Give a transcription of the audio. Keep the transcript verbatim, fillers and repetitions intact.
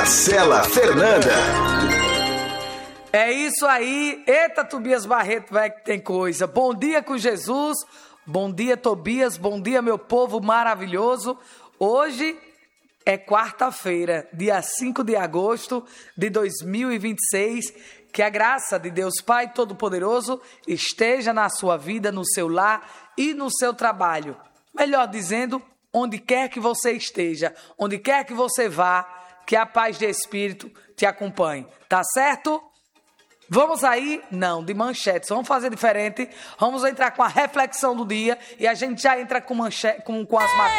Marcela Fernanda. É isso aí. Eita, Tobias Barreto, vai que tem coisa. Bom dia com Jesus. Bom dia, Tobias. Bom dia, meu povo maravilhoso. Hoje é quarta-feira, dia cinco de agosto de dois mil e vinte e seis. Que a graça de Deus Pai Todo-Poderoso esteja na sua vida, no seu lar e no seu trabalho. Melhor dizendo, onde quer que você esteja, onde quer que você vá, que a paz de Espírito te acompanhe. Tá certo? Vamos aí? Não, de manchetes. Vamos fazer diferente. Vamos entrar com a reflexão do dia e a gente já entra com, manchete, com, com as matérias.